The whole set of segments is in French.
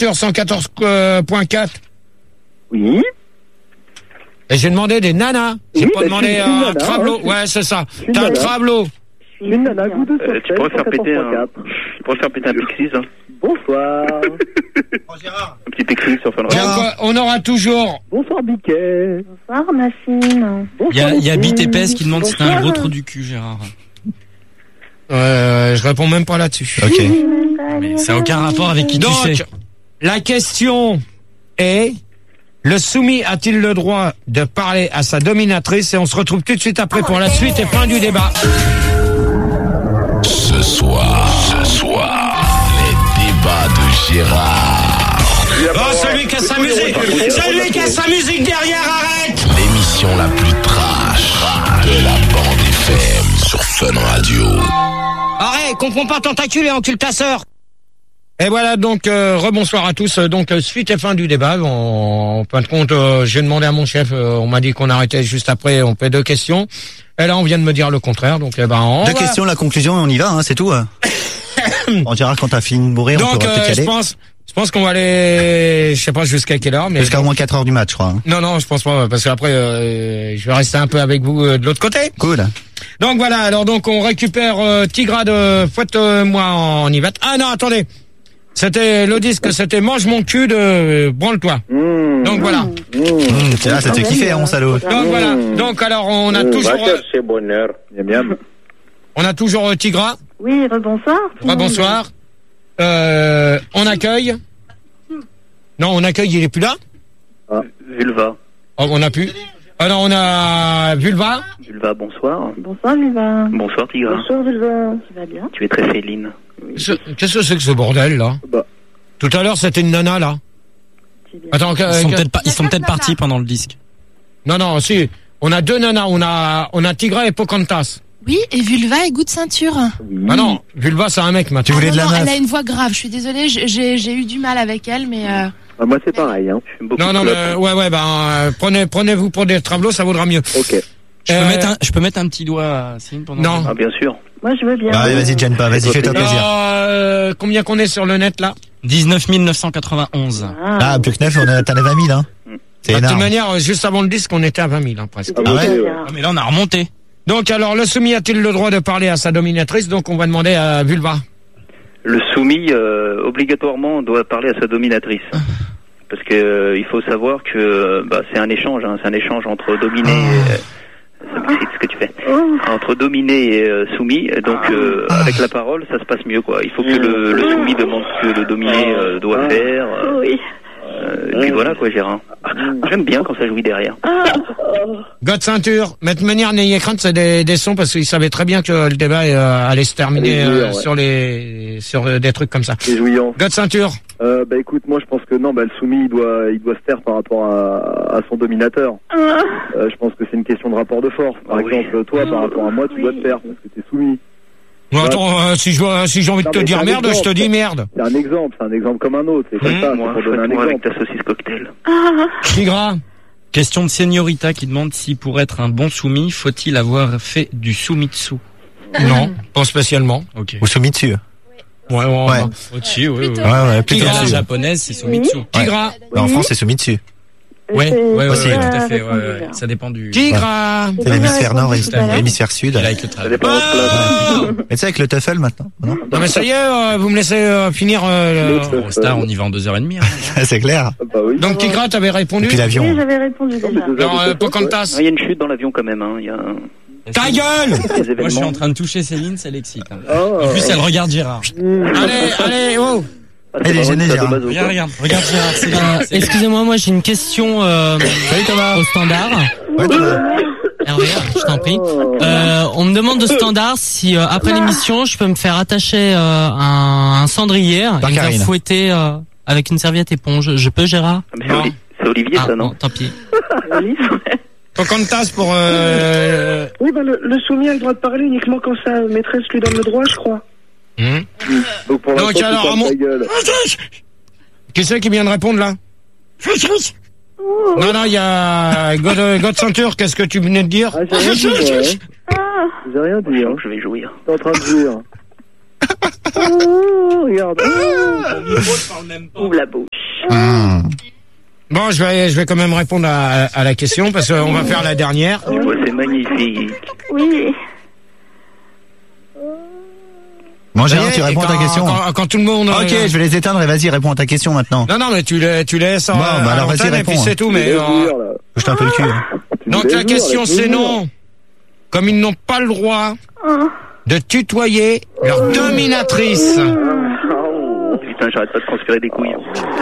Ceinture 114.4. Oui. Et j'ai demandé des nanas. J'ai pas demandé un trablo. Ouais, c'est ça. T'as un trablo. Une nana, goût de saucisse. Tu pourrais faire péter un Pixies, hein. Bonsoir. Un petit Pixies sur Fun Radio. Donc, on aura toujours. Bonsoir, Biquet. Bonsoir, Massine. Il y a Bite Épaisse qui demande si t'as un gros trou du cul, Gérard. Je réponds même pas là-dessus. Ok. Mais ça n'a aucun rapport avec qui tu sais. Donc, la question est, le soumis a-t-il le droit de parler à sa dominatrice? Et on se retrouve tout de suite après pour la suite et fin du débat. Ce soir, les débats de Gérard. Oh, celui qui a sa musique! Celui qui a sa musique derrière, arrête! L'émission la plus trash de la bande FM sur Fun Radio. Arrête, comprends pas, tentacule et encule ta sœur! Et voilà, donc, rebonsoir à tous. Donc, suite et fin du débat. En fin de compte, j'ai demandé à mon chef, on m'a dit qu'on arrêtait juste après, on fait 2 questions. Et là, on vient de me dire le contraire, donc, Deux questions, la conclusion, et on y va, hein, c'est tout. On dira quand t'as fini de mourir, on pourra peut-être y aller. Je pense qu'on va aller, je sais pas jusqu'à quelle heure, mais. Jusqu'à au moins 4 heures du match, je crois. Hein. Non, je pense pas, parce qu'après, je vais rester un peu avec vous de l'autre côté. Cool. Donc voilà, alors donc on récupère Tigra de Fouette-moi en Yvette. Ah non, attendez. C'était le disque, c'était Mange mon cul de Branle-toi. Donc voilà. Ça te kiffait, mon salaud. Donc voilà. Donc alors on a toujours. C'est bonheur. Bien. On a toujours Tigra. Oui, rebonsoir. Bonsoir. On accueille. Non, on accueille, il est plus là. Vulva. Oh, on a pu. Alors on a Vulva. Vulva, bonsoir. Bonsoir, Vulva. Bonsoir, Tigra. Bonsoir, Vulva. Tu vas bien? Tu es très féline. Qu'est-ce que c'est que ce bordel là? Tout à l'heure c'était une nana là. Attends, ils sont peut-être partis pendant le disque. Non, si. On a 2 nanas, on a Tigra et Pocahontas. Oui, et Vulva et goût de ceinture. Ah non, Vulva c'est un mec maintenant. Tu voulais de la meuf. Elle a une voix grave, je suis désolée, j'ai eu du mal avec elle, mais... Moi c'est pareil, hein. Non, prenez-vous pour des travelots, ça vaudra mieux. Ok. Je peux mettre un petit doigt à Céline pendant. Non. Ah, bien sûr. Moi, je veux bien. Allez, vas-y, gêne pas, vas-y, fais-toi plaisir. Combien qu'on est sur le net là? 19 991. Ah, plus que 9, t'en as 20 000, hein. C'est De toute énorme. manière, juste avant le disque, on était à 20 000, hein, presque. Ah ouais? Mais là, on a remonté. Donc alors, le soumis a-t-il le droit de parler à sa dominatrice? Donc on va demander à Vulva. Le soumis, obligatoirement, doit parler à sa dominatrice. Parce que il faut savoir que c'est un échange, hein, c'est un échange entre dominé et... c'est ce que tu fais. Entre dominé et soumis, donc avec la parole, ça se passe mieux, quoi. Il faut que le soumis demande ce que le dominé doit faire. Oui. Et puis voilà, quoi, Gérard. J'aime bien quand ça jouit derrière. God ceinture. Mais de manière, n'ayez crainte, c'est des sons parce qu'ils savaient très bien que le débat allait se terminer sur des trucs comme ça. C'est jouillant. God ceinture. Écoute, moi je pense que non, le soumis il doit se taire par rapport à son dominateur. Je pense que c'est une question de rapport de force. Par exemple, toi par rapport à moi, tu dois te taire parce que t'es soumis. Non, attends, si j'ai envie de te dire merde, je te dis merde. C'est un exemple comme un autre. C'est comme ça, Moi, pour donner un faites-moi avec exemple. ta saucisse cocktail. Tigra. Question de Señorita qui demande si pour être un bon soumis, faut-il avoir fait du soumitsu? Non, pas spécialement. Ok. Ou soumis dessus. Ouais. Au-dessus, oui. Ouais, plutôt À la dessus. japonaise, c'est soumitsu. Tigra. En France, c'est soumis dessus. Ouais, Aussi, tout ouais. à fait. Ouais. Ça dépend du. Tigra. C'est l'hémisphère nord et l'hémisphère sud. Avec le Ça travail. dépend de votre place. Mais tu sais, avec le TOEFL maintenant, non? Non mais ça y est, vous me laissez finir. Au Star, on y va en 2h30. Hein. C'est clair. Oui. Donc Tigra, t'avais répondu. Et puis l'avion. Oui, j'avais répondu déjà. Non, Pocahontas. Il y a une chute dans l'avion quand même. Hein. Il y a Ta gueule. des Moi, je suis événements. en train de toucher Céline, ça l'excite. Hein. En plus, elle regarde Gérard. Allez, oh. Elle est gênée, Gérard. Regarde Gérard, Céline. Excusez-moi, moi j'ai une question Salut Thomas. au standard. Ouais, Thomas. Hervé, je t'en prie. On me demande au standard si après l'émission je peux me faire attacher un cendrier et me faire Karine. fouetter avec une serviette éponge. Je peux, Gérard? Ah, mais c'est Olivier, ça, non? Tant pis. Pocahontas pour. Oui, le soumis a le droit de parler uniquement quand sa maîtresse lui donne le droit, je crois. Donc pour Donc, l'instant, alors, tu fermes à mon- ta gueule. Qui c'est qui vient de répondre là? Non, il y a God Ceinture, qu'est-ce que tu venais de dire? J'ai rien dit, ouais. J'ai rien dit, hein. Je vais jouir. T'es en train de jouir. Oh, regarde. Ouvre la bouche. Bon, je vais quand même répondre à la question parce qu'on va faire la dernière. C'est magnifique. Oui. Bon, Gérard, tu réponds à ta question. Quand tout le monde... Ok, je vais les éteindre et vas-y, réponds à ta question maintenant. Non, mais tu laisses en alors vas-y, et puis réponds. c'est tout, mais... Je t'en un peu le cul. Donc la question c'est non. Comme ils n'ont pas le droit de tutoyer leur dominatrice. Putain, j'arrête pas de transpirer des couilles.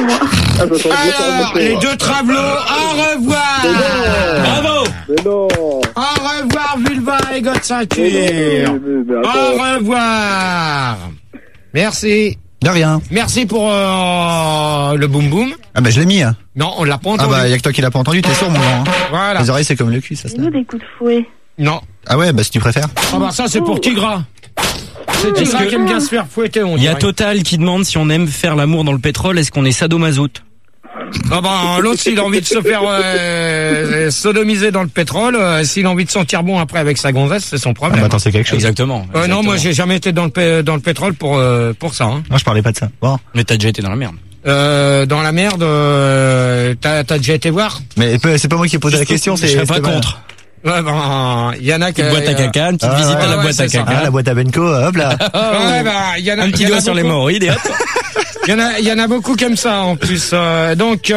Alors, les deux travelots, au revoir. Bravo. Mais non. Au revoir, Vulva et God Ceinture. Au revoir. Merci. De rien. Merci pour le boum boum. Ah bah je l'ai mis. Hein. Non, on l'a pas entendu. Ah bah y a que toi qui l'as pas entendu, t'es sourd mon grand. Hein. Voilà. Les oreilles c'est comme le cul, ça se Nous des coups de fouet. Non. Ah ouais, bah si tu préfères. Ah bah ça c'est pour Tigra. C'est Tigra qui aime bien se faire fouetter. Il y a Total qui demande si on aime faire l'amour dans le pétrole, est-ce qu'on est sadomasoute? Ah bah l'autre s'il a envie de se faire sodomiser dans le pétrole, s'il a envie de sentir bon après avec sa gonzesse, c'est son problème. Ah bah attends, c'est quelque chose. Exactement. Non, moi j'ai jamais été dans le pétrole pour ça. Hein. Non, je parlais pas de ça. Bon. Mais t'as déjà été dans la merde. Dans la merde, t'as déjà été voir? Mais c'est pas moi qui ai posé la question, Je serais pas contre. Ouais, ben, y en a qui... Petite boîte à caca, une petite visite à la boîte à caca. Ah, la boîte à Benko, hop là. Ouais, ben, y en a, un petit doigt sur l'hémorroïde et hop. Il y en a beaucoup comme ça, en plus. Donc,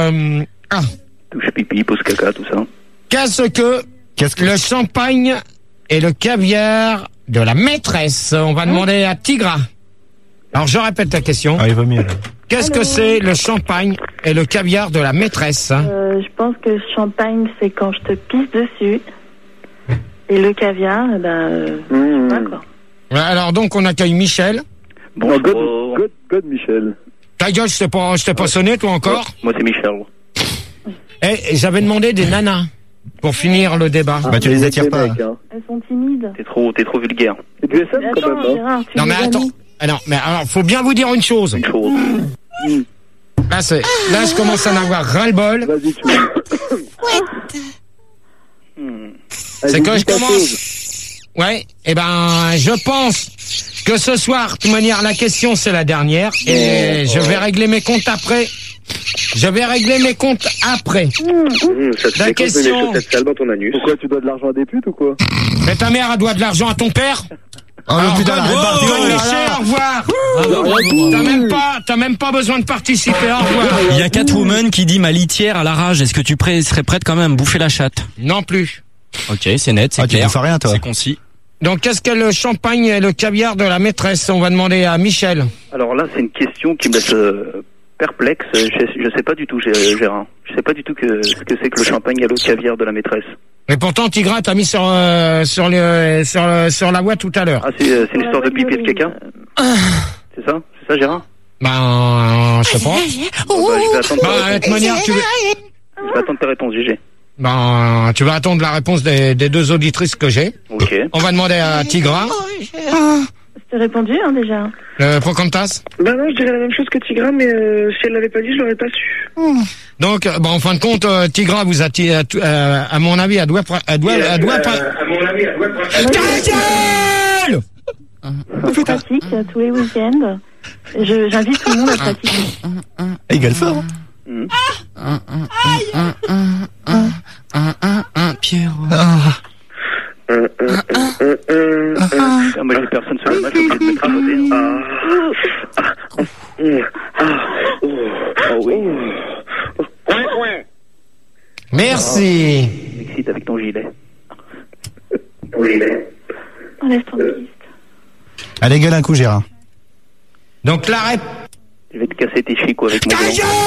Touche pipi, pose caca, tout ça. Qu'est-ce que le champagne et le caviar de la maîtresse? On va demander à Tigra. Alors, je répète la question. Ah, il vaut mieux. Qu'est-ce que c'est le champagne et le caviar de la maîtresse? Je pense que le champagne, c'est quand je te pisse dessus. Et le caviar, je sais pas quoi. Ouais, alors, donc, on accueille Michel. Bon, God Michel. Ta gueule, je t'ai pas sonné, toi, encore? Moi, c'est Michel. Et j'avais demandé des nanas pour finir le débat. Bah, tu les attires pas. Elles sont timides. T'es trop vulgaire. C'est du SM quand même, hein. Gérard, Non, mais attends. Alors, faut bien vous dire une chose. Là, je commence à en avoir ras-le-bol. Vas-y, tu C'est que je commence. Ouais, je pense que ce soir, de toute manière, la question, c'est la dernière. Et je vais régler mes comptes après. La question. Pourquoi tu dois de l'argent à des putes ou quoi? Mais ta mère, elle doit de l'argent à ton père? Oh le putain, la répartie. Au revoir. T'as même pas besoin de participer. Au revoir. Il y a Catwoman qui dit ma litière à la rage. Est-ce que tu serais prête quand même à me bouffer la chatte? Non plus. Ok, c'est net, c'est clair. Tu fais rien, toi. C'est concis. Donc, qu'est-ce que le champagne et le caviar de la maîtresse? On va demander à Michel. Alors là, c'est une question qui me laisse perplexe. Je sais pas du tout, Gérard. Je sais pas du tout ce que c'est que le champagne et le caviar de la maîtresse. Mais pourtant, Tigra t'a mis sur la voie tout à l'heure. Ah, c'est une histoire de pipi et de caca? C'est ça, Gérard? Ben, je sais pas. Je vais attendre de toute manière, je vais attendre ta réponse, GG. Ben, tu vas attendre la réponse des deux auditrices que j'ai. Ok. On va demander à Tigra. Je t'ai répondu, déjà. Pocahontas? Bah non, je dirais la même chose que Tigra, mais si elle l'avait pas dit, je l'aurais pas su. Donc, en fin de compte, Tigra vous a, à mon avis, elle doit pas... Ta gueule! Je pratique tous les week-ends. J'invite tout le monde à pratiquer. Il gueule fort. Pierre. Moi, j'ai personne sur le match, je suis obligé de mettre à côté. Merci. M'excite avec ton gilet. On laisse ton piste. Allez, gueule un coup, Gérard. Donc, l'arrête. Je vais te casser tes chicots avec mon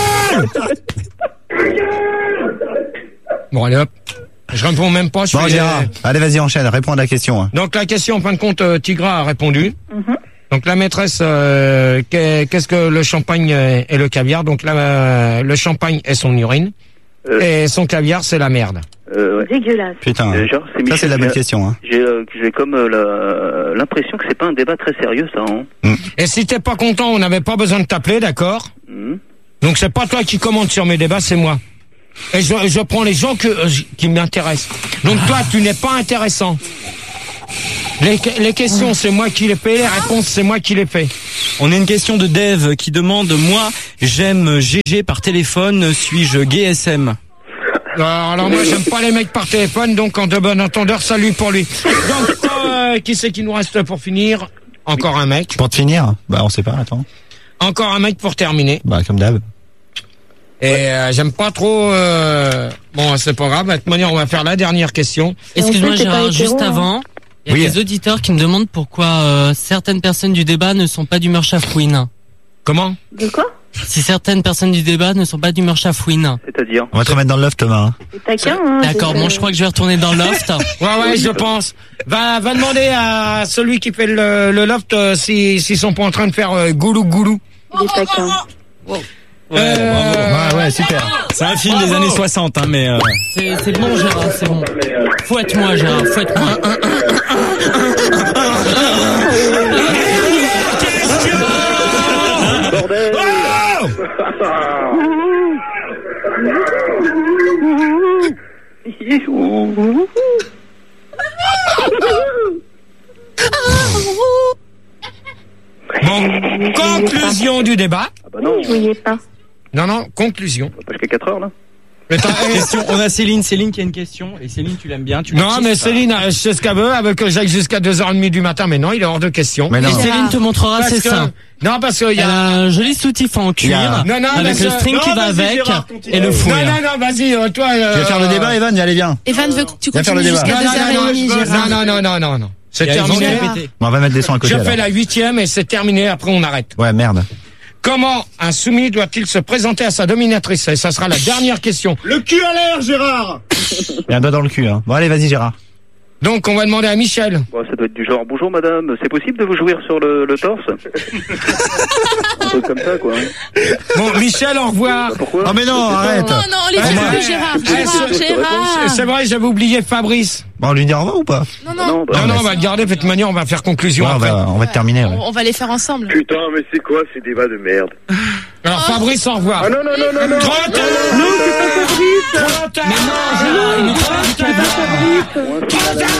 Bon, allez hop. Je réponds même pas. Bon, Gérard, allez, vas-y, enchaîne, réponds à la question. Hein. Donc, la question, en fin de compte, Tigra a répondu. Donc, la maîtresse, qu'est-ce que le champagne et le caviar? Donc, le champagne est son urine. Et son caviar, c'est la merde. Ouais. Dégueulasse. Putain, ça c'est la bonne question. Hein. J'ai comme l'impression que c'est pas un débat très sérieux, ça. Hein. Et si t'es pas content, on n'avait pas besoin de t'appeler, d'accord? Donc, c'est pas toi qui commande sur mes débats, c'est moi. Et je prends les gens qui m'intéressent. Donc toi, tu n'es pas intéressant. Les questions, c'est moi qui les fais. Les réponses, c'est moi qui les fais. On a une question de Dave qui demande, moi, j'aime GG par téléphone, suis-je GSM? Alors moi, j'aime pas les mecs par téléphone, donc en de bon entendeur, salut pour lui. Donc, qui c'est qui nous reste pour finir? Encore un mec. Pour te finir? Bah, on sait pas, attends. Encore un mec pour terminer. Bah, comme d'hab. Et j'aime pas trop... Bon, c'est pas grave. De toute manière, on va faire la dernière question. Excuse-moi, Gérard, juste avant, il y a des auditeurs qui me demandent pourquoi certaines personnes du débat ne sont pas d'humeur chafouine. Comment? De quoi? Si certaines personnes du débat ne sont pas d'humeur chafouine. C'est-à-dire? On va te remettre dans le loft, Thomas. C'est taquin, hein. D'accord, bon, je crois que je vais retourner dans le loft. Ouais, je pense. Va demander à celui qui fait le loft s'ils sont pas en train de faire goulou. Des taquins. Ouais, super. C'est un film des années 60, hein, mais... C'est bon, Gérard, c'est bon. Fouette-moi, Gérard, fouette-moi. Bordel. Bon, conclusion du débat. Ah bah non. Je voyais pas. Non, conclusion. Pas jusqu'à 4 heures, là. Question, on a Céline qui a une question. Et Céline, tu l'aimes bien, tu Non, mais Céline, je sais ce qu'elle veut, avec que j'aille jusqu'à 2h30 du matin, mais non, il est hors de question. Mais non. Et Céline te montrera ses seins. Non, parce qu'il y Elle a a un joli soutif en cuir, Non, avec le string qui va avec, et le fouet. Non, vas-y, toi... Tu veux faire le débat, Evan? Allez, viens. Evan veut que tu Viens faire le continues débat. jusqu'à 2h30, Gérard. Non. C'est Ils ont terminé. répété. Bon, on va mettre des sons à côté. Je alors. fais la 8e et c'est terminé, après on arrête. Ouais, merde. Comment un soumis doit-il se présenter à sa dominatrice? Et ça sera la dernière question. Le cul à l'air, Gérard. Il y a un doigt dans le cul, hein. Bon, allez, vas-y, Gérard. Donc on va demander à Michel. Bon, ça doit être du genre, bonjour madame, c'est possible de vous jouir sur le torse? Un truc comme ça, quoi. Bon, Michel, au revoir. Pourquoi? Oh, mais non, arrête. Non, les plus, Gérard. C'est vrai, j'avais oublié Fabrice. Bon, on lui dit au revoir ou pas? Non. Non, on va le garder, de toute manière, on va faire conclusion Ouais, après. on va te terminer, ouais. On va les faire ensemble. Putain, mais c'est quoi ces débats de merde? Alors Fabrice, au revoir. Ah non. Trop tard. Non, c'est pas Fabrice. Trop tard. Trop tard.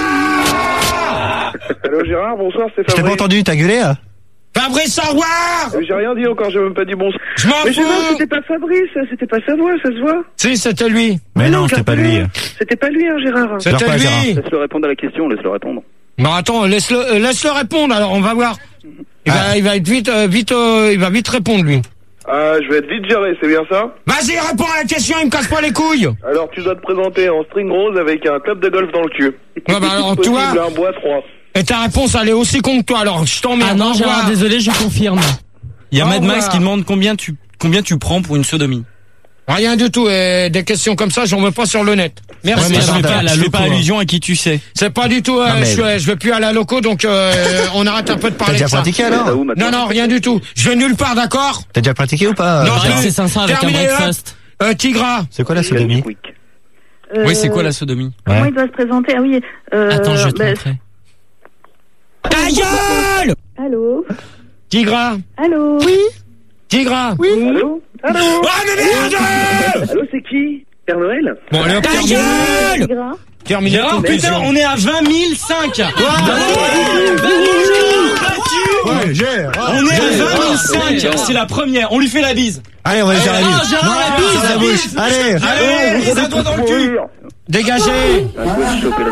Allô Gérard, bonsoir, c'est Je t'ai Fabrice. pas entendu, t'as gueulé, là? Fabrice, au revoir. J'ai rien dit encore, j'ai même pas dit bonsoir. Je m'en Mais Gérard, fous. c'était pas Fabrice, c'était pas sa voix, ça se voit. Si, c'était lui. Mais non, c'était pas lui. C'était pas lui, hein, Gérard. C'était pas, Gérard. lui. Laisse-le répondre à la question, laisse-le répondre. Bon, attends, laisse-le répondre, alors on va voir. Il va être il va vite répondre, lui. Je vais être vite géré, c'est bien ça? Vas-y, réponds à la question, il me casse pas les couilles. Alors tu dois te présenter en string rose avec un club de golf dans le cul. Ouais, bah alors, Si toi... possible, un bois 3. Et ta réponse, elle est aussi con que toi, alors je t'emmerde. Ah non, Au revoir. Gérard, désolé, je confirme. Il y a Au Mad Max revoir. qui demande combien tu prends pour une sodomie. Rien du tout, et des questions comme ça, j'en veux pas sur le net. Merci. Ouais, mais je fais Bordel, pas, c'est je fais pas quoi allusion à qui tu sais. C'est pas du tout, mais- je vais plus à la loco, donc on arrête un peu de T'as parler déjà de ça. pratiqué, alors? Là où, maintenant? Non, rien du tout. Je vais nulle part, d'accord? T'as déjà pratiqué ou pas? Non, Avec plus. ses 500 avec un Terminé, breakfast. Tigra. C'est quoi la sodomie? Quick. Oui, c'est quoi la sodomie? Comment Ouais. il doit se présenter? Ah oui. Attends, je vais te bah, montrer. Ta gueule! Allô? Tigra. Allô? Oui? Tigra. Oui. Allô? Oh, mais merde! Allô, c'est qui? Père Noël? Bon, allez, hop, Ta terminé. C'est grave. Terminé, Gérard, conclusion. putain, on est à 20 005. Ouais, Gérard. On est à 20 005. C'est la première. On lui fait la bise. Allez, on va lui faire la bise. Gérard, la bise, Sur la la bouche. bise. Allez. Allez, ça doit dans le cul. Dégagez. Un peu de choper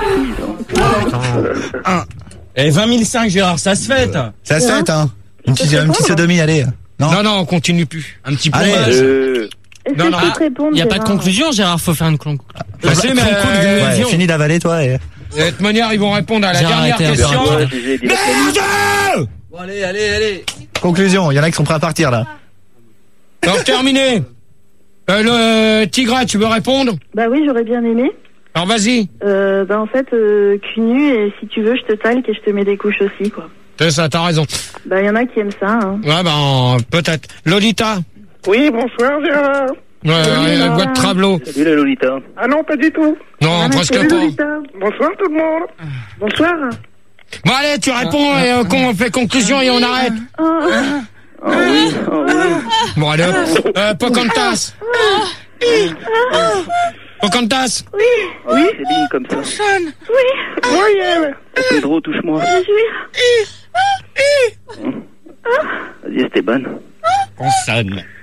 la squeeze, Eh, 20 005, Gérard, ça se fête. Ça se fait, hein. Une petite sodomie, allez. Non, on continue plus. Un petit Allez. plombage. Est-ce Non, que non. je peux te répondre? Il n'y a pas de Gérard conclusion, Gérard, faut faire une conclusion. Bah, si, mais, Ouais, fini d'avaler, toi, et... de toute manière, ils vont répondre à la Gérard dernière était un peu question. rapide. Merde! Bon, allez. Conclusion, il y en a qui sont prêts à partir, là. Donc, terminé. Le Tigra, tu veux répondre? Bah oui, j'aurais bien aimé. Alors, vas-y. Bah en fait, cul nu, et si tu veux, je te talque et je te mets des couches aussi, quoi. C'est ça, t'as raison. Bah il y en a qui aiment ça, hein. Ouais, peut-être. Lolita. Oui, bonsoir, Gérard. Elle boit de Travelot. Salut la Lolita. Ah non, pas du tout. Non, presque Salut, pas. Lolita. Bonsoir, tout le monde. Bonsoir. Bon, allez, tu réponds et on fait conclusion et on arrête. Ah oui. Bon, allez, hop. Pocantas. Pocahontas. Oui. Oui. Céline, comme ça. Sonne. Oui. Oui, Pedro, touche-moi. Je suis. Vas-y, Esteban. Consonne.